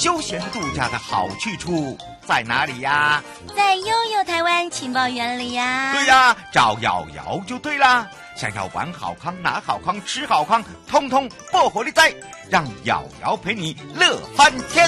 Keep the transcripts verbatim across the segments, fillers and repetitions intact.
休闲度假的好去处在哪里呀？ 在悠悠台湾情报园里呀。 对呀，找瑶瑶就对啦。想要玩好康、拿好康、吃好康，通通不火力在，让瑶瑶陪你乐翻天。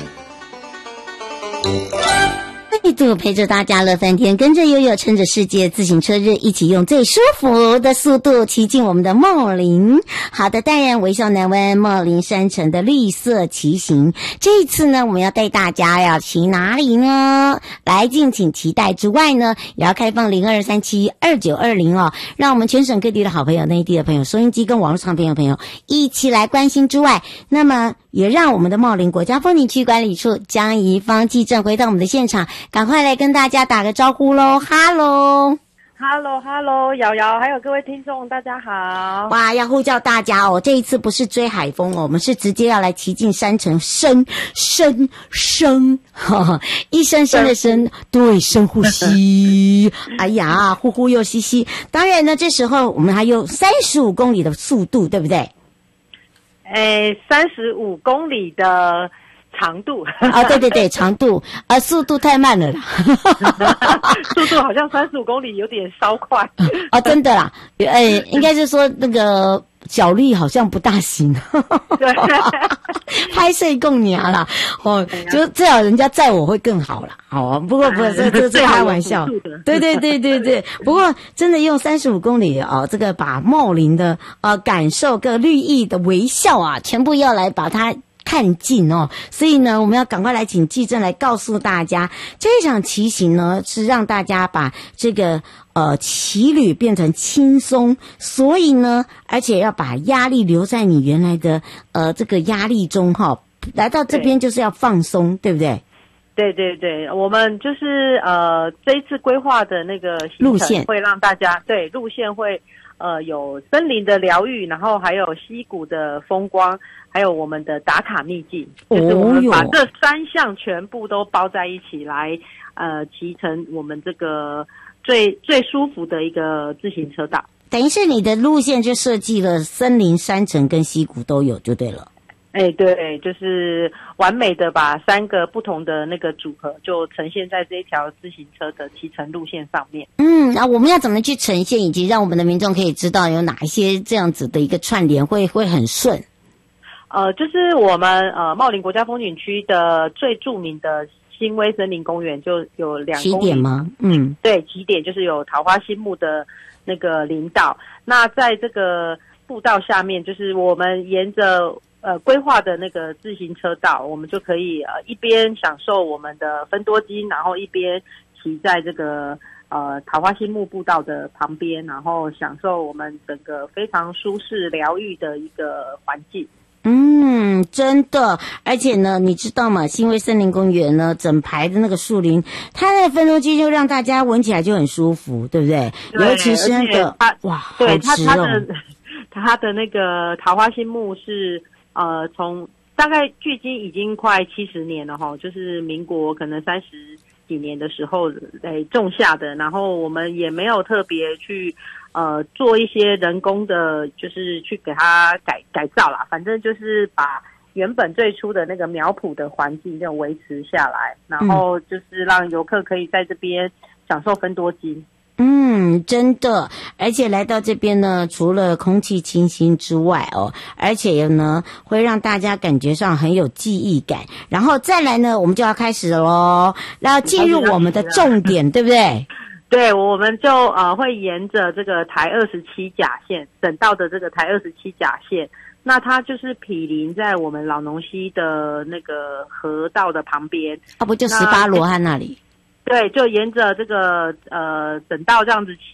再度陪着大家乐翻天，跟着悠悠趁着世界自行车日，一起用最舒服的速度骑进我们的茂林。好的，淡然微笑南湾茂林山城的绿色骑行，这一次呢，我们要带大家要骑哪里呢？来敬请期待之外呢，也要开放零二三七二九二零哦，让我们全省各地的好朋友、内地的朋友、收音机跟网络上朋友朋友一起来关心之外，那么也让我们的茂林国家风景区管理处江宜芳记者回到我们的现场，赶快来跟大家打个招呼咯。哈喽哈喽哈喽，瑶瑶还有各位听众大家好。 哇，要呼叫大家哦，这一次不是追海风哦，我们是直接要来骑进山城，深深深呵呵一声声的深，对，深呼吸哎呀，呼呼又吸吸。当然呢，这时候我们还有三十五公里的速度，对不对？ 诶，三十五公里的长度啊，对对对，长度，啊，速度太慢了啦， 速度好像三十五公里有点稍快啊，真的啦，诶，应该是说那个脚力好像不大行， 对， 拍摄共娘啦，哦，就最好人家载我会更好啦，哦，不过不是这这这开玩笑，对对对对对，不过真的用三十五公里哦，这个把茂林的呃感受跟绿意的微笑啊，全部要来把它看尽哦，所以呢，我们要赶快来请纪政来告诉大家，这一场骑行呢是让大家把这个呃骑旅变成轻松，所以呢，而且要把压力留在你原来的呃这个压力中哈、哦，来到这边就是要放松， 对, 对不对？ 对对对，我们就是呃这一次规划的那个行程会让大家对路线会呃有森林的疗愈，然后还有溪谷的风光。还有我们的打卡秘境，就是我们把这三项全部都包在一起来，呃，骑成我们这个最最舒服的一个自行车道。 等于是你的路线就设计了森林、山城跟溪谷都有，就对了。 哎，对，就是完美的把三个不同的那个组合就呈现在这一条自行车的骑乘路线上面。 嗯，那我们要怎么去呈现，以及让我们的民众可以知道有哪一些这样子的一个串联会会很顺？ 呃，就是我们呃茂林国家风景区的最著名的新威森林公园，就有两公里起点吗？嗯， 对，起点就是有桃花心木的那个林道。那在这个步道下面，就是我们沿着呃规划的那个自行车道，我们就可以呃一边享受我们的芬多精，然后一边骑在这个呃桃花心木步道的旁边，然后享受我们整个非常舒适疗愈的一个环境。 嗯，真的，而且呢，你知道吗？新威森林公园呢，整排的那个树林，它的芬多精就让大家闻起来就很舒服，对不对？ 对， 尤其是那个哇， 对它它的它的那个桃花心木是呃，从大概距今已经快七十年了哈，就是民国可能三十几年的时候诶种下的，然后我们也没有特别去。呃，做一些人工的，就是去给它改改造啦。反正就是把原本最初的那个苗圃的环境就维持下来，然后就是让游客可以在这边享受芬多精。 嗯，真的，而且来到这边呢，除了空气清新之外哦，而且呢会让大家感觉上很有记忆感。然后再来呢，我们就要开始咯，要进入我们的重点，对不对？ 对，我们就呃会沿着这个台二十七甲线，省道的这个台二十七甲线，那它就是毗邻在我们老农溪的那个河道的旁边， 啊，不就十八罗汉那里？ 对，就沿着这个呃省道这样子骑。